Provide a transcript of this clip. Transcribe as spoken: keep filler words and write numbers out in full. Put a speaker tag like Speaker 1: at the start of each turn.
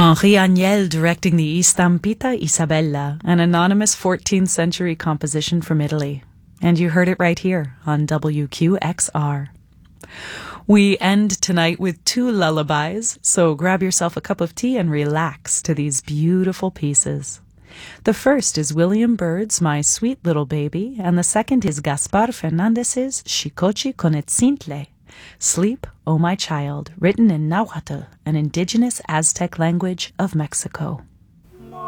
Speaker 1: Henri Agnel directing the Stampita Isabella, an anonymous fourteenth century composition from Italy. And you heard it right here on W Q X R. We end tonight with two lullabies, so grab yourself a cup of tea and relax to these beautiful pieces. The first is William Byrd's My Sweet Little Baby, and the second is Gaspar Fernandez's Xicochi con Etzintle, Sleep, O My Child, written in Nahuatl, an indigenous Aztec language of Mexico.